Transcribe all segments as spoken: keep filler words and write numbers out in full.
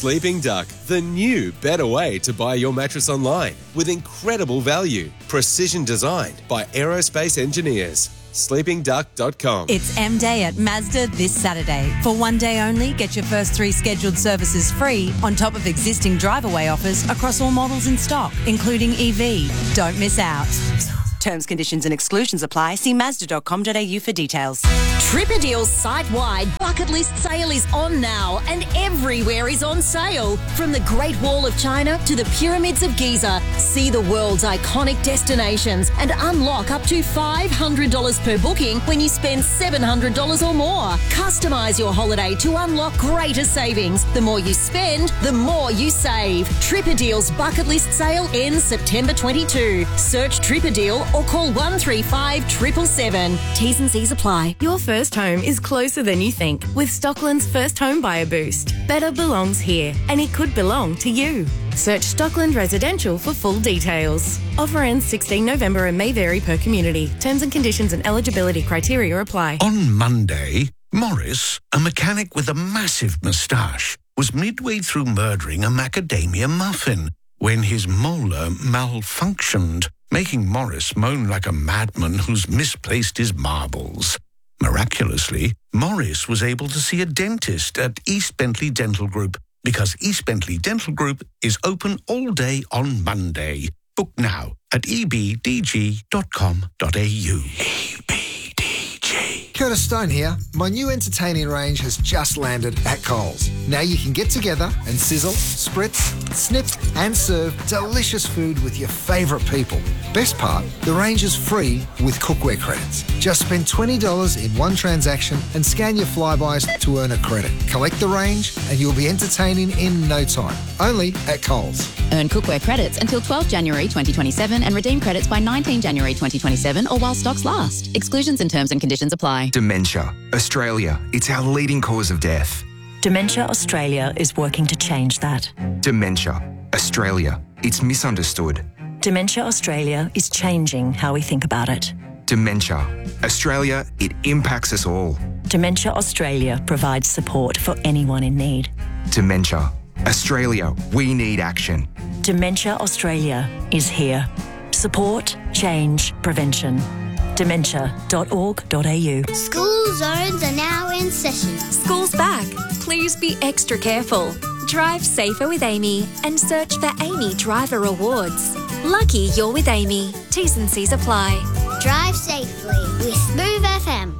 Sleeping Duck, the new, better way to buy your mattress online with incredible value. Precision designed by aerospace engineers. sleeping duck dot com. It's M-Day at Mazda this Saturday. For one day only, get your first three scheduled services free on top of existing drive-away offers across all models in stock, including E V. Don't miss out. Terms, conditions and exclusions apply. See mazda dot com dot a u for details. TripADeal's site-wide bucket list sale is on now and everywhere is on sale. From the Great Wall of China to the Pyramids of Giza, see the world's iconic destinations and unlock up to five hundred dollars per booking when you spend seven hundred dollars or more. Customise your holiday to unlock greater savings. The more you spend, the more you save. TripADeal's bucket list sale ends September twenty-second. Search TripADeal or call one three five seven seven seven. T's and C's apply. Your first home is closer than you think with Stockland's First Home Buyer Boost. Better belongs here, and it could belong to you. Search Stockland Residential for full details. Offer ends sixteenth November and may vary per community. Terms and conditions and eligibility criteria apply. On Monday, Morris, a mechanic with a massive moustache, was midway through murdering a macadamia muffin when his molar malfunctioned, making Morris moan like a madman who's misplaced his marbles. Miraculously, Morris was able to see a dentist at East Bentley Dental Group because East Bentley Dental Group is open all day on Monday. Book now at e b d g dot com dot a u. E B D G. Curtis Stone here. My new entertaining range has just landed at Coles. Now you can get together and sizzle, spritz, snip and serve delicious food with your favourite people. Best part, the range is free with cookware credits. Just spend twenty dollars in one transaction and scan your Flybys to earn a credit. Collect the range and you'll be entertaining in no time. Only at Coles. Earn cookware credits until twelfth January twenty twenty-seven and redeem credits by nineteenth January twenty twenty-seven or while stocks last. Exclusions and terms and conditions apply. Dementia. Australia. It's our leading cause of death. Dementia Australia is working to change that. Dementia. Australia. It's misunderstood. Dementia Australia is changing how we think about it. Dementia. Australia. It impacts us all. Dementia Australia provides support for anyone in need. Dementia. Australia. We need action. Dementia Australia is here. Support, change, prevention. dementia dot org dot a u. School zones are now in session. School's back. Please be extra careful. Drive safer with Amy and search for Amy Driver Awards. Lucky you're with Amy. T's and C's apply. Drive safely with Smooth F M.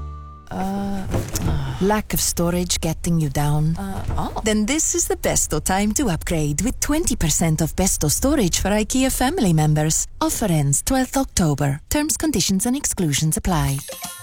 Uh, uh, lack of storage getting you down? Uh, oh. Then this is the Besto time to upgrade with twenty percent off Besto storage for IKEA family members. Offer ends twelfth October. Terms, conditions and exclusions apply.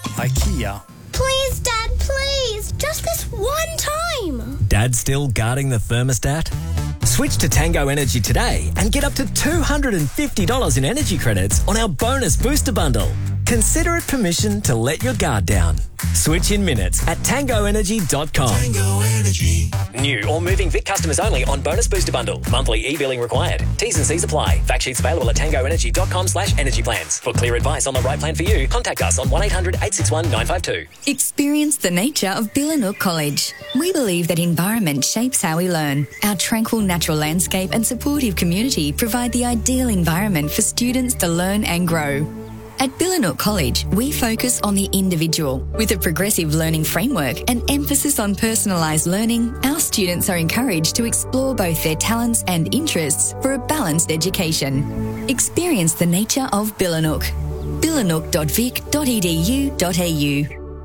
IKEA. Please, Dad, please. Just this one time. Dad still guarding the thermostat? Switch to Tango Energy today and get up to two hundred fifty dollars in energy credits on our bonus booster bundle. Consider it permission to let your guard down. Switch in minutes at tango energy dot com. Tango Energy. New or moving Vic customers only on bonus booster bundle. Monthly e-billing required. T's and C's apply. Fact sheets available at tango energy dot com slash energy plans. For clear advice on the right plan for you, contact us on one eight hundred eight six one nine five two. Experience the nature of Billanook College. We believe that environment shapes how we learn. Our tranquil natural landscape and supportive community provide the ideal environment for students to learn and grow. At Billanook College, we focus on the individual. With a progressive learning framework and emphasis on personalised learning, our students are encouraged to explore both their talents and interests for a balanced education. Experience the nature of Billanook. billanook dot vic dot e d u dot a u.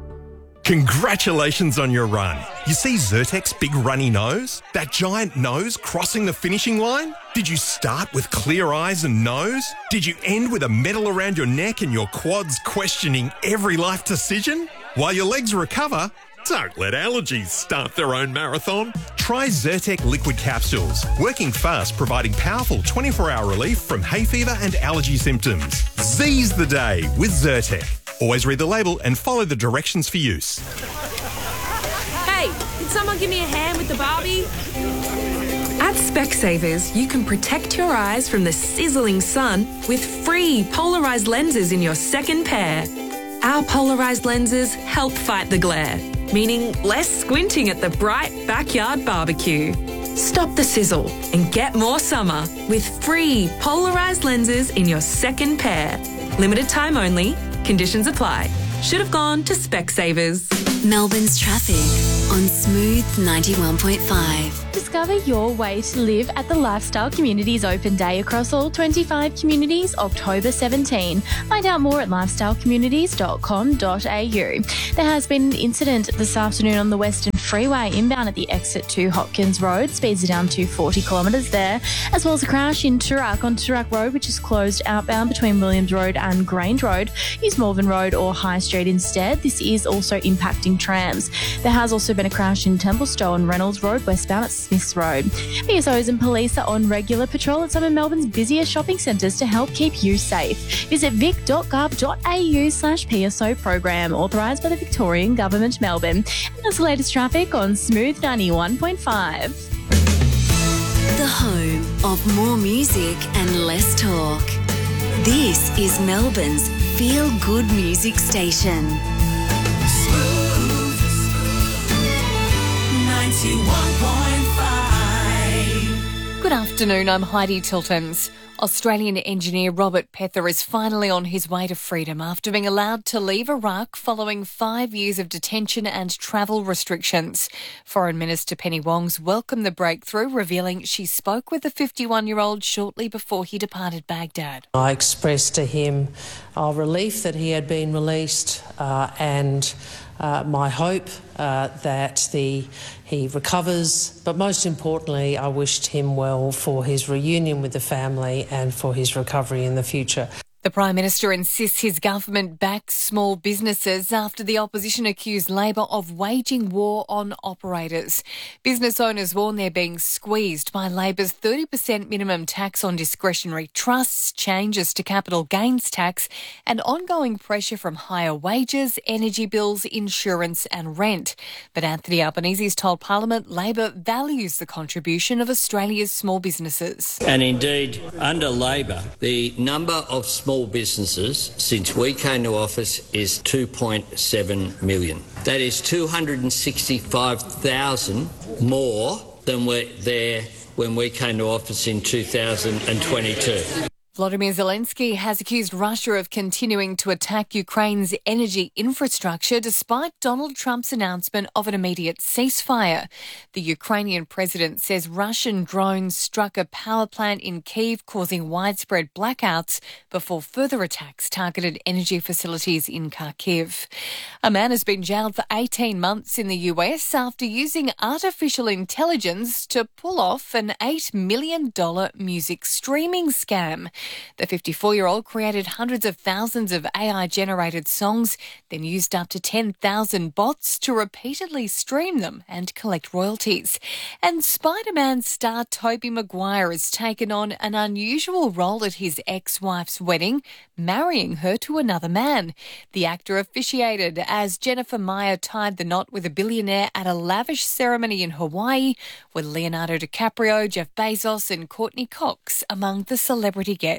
Congratulations on your run. You see Zyrtec's big runny nose? That giant nose crossing the finishing line? Did you start with clear eyes and nose? Did you end with a medal around your neck and your quads questioning every life decision? While your legs recover, don't let allergies start their own marathon. Try Zyrtec liquid capsules, working fast, providing powerful twenty-four hour relief from hay fever and allergy symptoms. Z's the day with Zyrtec. Always read the label and follow the directions for use. Hey, can someone give me a hand with the Barbie? At Specsavers, you can protect your eyes from the sizzling sun with free polarised lenses in your second pair. Our polarised lenses help fight the glare, meaning less squinting at the bright backyard barbecue. Stop the sizzle and get more summer with free polarised lenses in your second pair. Limited time only. Conditions apply. Should have gone to Specsavers. Melbourne's traffic on Smooth ninety-one point five. Discover your way to live at the Lifestyle Communities Open Day across all twenty-five communities, October seventeenth. Find out more at lifestyle communities dot com dot a u. There has been an incident this afternoon on the Western Freeway inbound at the exit to Hopkins Road. Speeds are down to forty kilometres there, as well as a crash in Toorak on Toorak Road, which is closed outbound between Williams Road and Grange Road. Use Malvern Road or High Street instead. This is also impacting trams. There has also been a crash in Templestowe on Reynolds Road, westbound at Smiths Road. P S Os and police are on regular patrol at some of Melbourne's busiest shopping centres to help keep you safe. Visit vic dot gov dot a u slash P S O program, authorised by the Victorian Government, Melbourne. And that's the latest traffic on Smooth ninety-one point five. The home of more music and less talk. This is Melbourne's feel-good music station. Smooth ninety-one point five. Good afternoon, I'm Heidi Tiltons. Australian engineer Robert Pether is finally on his way to freedom after being allowed to leave Iraq following five years of detention and travel restrictions. Foreign Minister Penny Wong's welcomed the breakthrough, revealing she spoke with the fifty-one-year-old shortly before he departed Baghdad. I expressed to him our relief that he had been released uh, and uh, my hope uh, that the he recovers, but most importantly, I wished him well for his reunion with the family and for his recovery in the future. The Prime Minister insists his government backs small businesses after the opposition accused Labor of waging war on operators. Business owners warn they're being squeezed by Labor's thirty percent minimum tax on discretionary trusts, changes to capital gains tax, and ongoing pressure from higher wages, energy bills, insurance and rent. But Anthony Albanese's told Parliament Labor values the contribution of Australia's small businesses. And indeed, under Labor, the number of small businesses since we came to office is two point seven million. That is two hundred sixty-five thousand more than were there when we came to office in two thousand twenty-two. Volodymyr Zelensky has accused Russia of continuing to attack Ukraine's energy infrastructure despite Donald Trump's announcement of an immediate ceasefire. The Ukrainian president says Russian drones struck a power plant in Kyiv, causing widespread blackouts before further attacks targeted energy facilities in Kharkiv. A man has been jailed for eighteen months in the U S after using artificial intelligence to pull off an eight million dollars music streaming scam. The fifty-four-year-old created hundreds of thousands of A I-generated songs, then used up to ten thousand bots to repeatedly stream them and collect royalties. And Spider-Man star Tobey Maguire has taken on an unusual role at his ex-wife's wedding, marrying her to another man. The actor officiated as Jennifer Meyer tied the knot with a billionaire at a lavish ceremony in Hawaii, with Leonardo DiCaprio, Jeff Bezos and Courtney Cox among the celebrity guests.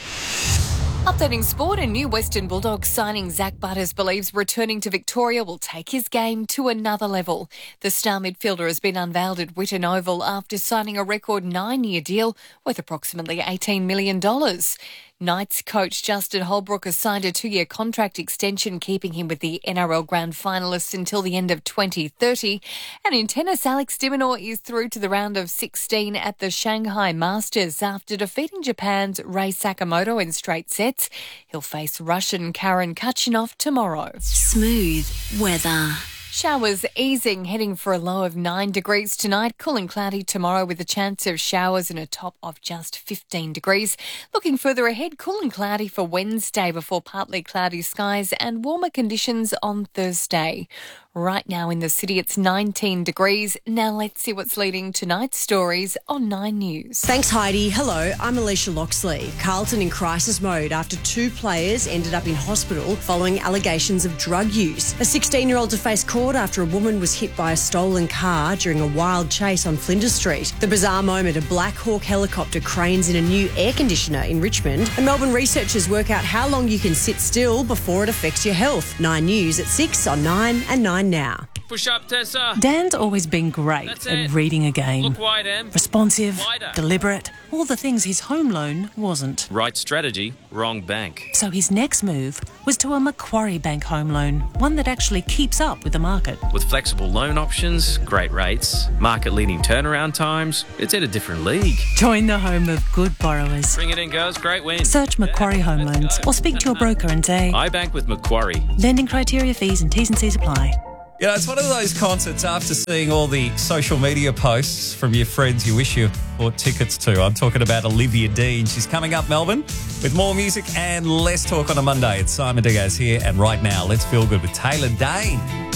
Updating sport, and new Western Bulldogs signing Zach Butters believes returning to Victoria will take his game to another level. The star midfielder has been unveiled at Whitten Oval after signing a record nine-year deal worth approximately eighteen million dollars. Knights coach Justin Holbrook has signed a two-year contract extension, keeping him with the N R L Grand Finalists until the end of twenty thirty. And in tennis, Alex de Minaur is through to the round of sixteen at the Shanghai Masters after defeating Japan's Rei Sakamoto in straight sets. He'll face Russian Karen Khachanov tomorrow. Smooth weather. Showers easing, heading for a low of nine degrees tonight. Cool and cloudy tomorrow with a chance of showers and a top of just fifteen degrees. Looking further ahead, cool and cloudy for Wednesday before partly cloudy skies and warmer conditions on Thursday. Right now in the city, it's nineteen degrees. Now let's see what's leading tonight's stories on Nine News. Thanks, Heidi. Hello, I'm Alicia Loxley. Carlton in crisis mode after two players ended up in hospital following allegations of drug use. A sixteen-year-old to face court after a woman was hit by a stolen car during a wild chase on Flinders Street. The bizarre moment, a Black Hawk helicopter cranes in a new air conditioner in Richmond. And Melbourne researchers work out how long you can sit still before it affects your health. Nine News at six on Nine and Nine now. Push up, Tessa. Dan's always been great That's at it. reading a game. Look wide, Em. Responsive, Wider. deliberate, all the things his home loan wasn't. Right strategy, wrong bank. So his next move was to a Macquarie Bank home loan, one that actually keeps up with the market. With flexible loan options, great rates, market-leading turnaround times, it's in a different league. Join the home of good borrowers. Bring it in, girls. Great win. Search Macquarie Home Loans or speak to your broker and say, I bank with Macquarie. lending criteria, fees and T's and C's apply. You know, it's one of those concerts after seeing all the social media posts from your friends you wish you bought tickets to. I'm talking about Olivia Dean. She's coming up Melbourne with more music and less talk on a Monday. It's Simon Diaz here, and right now, let's feel good with Taylor Dane.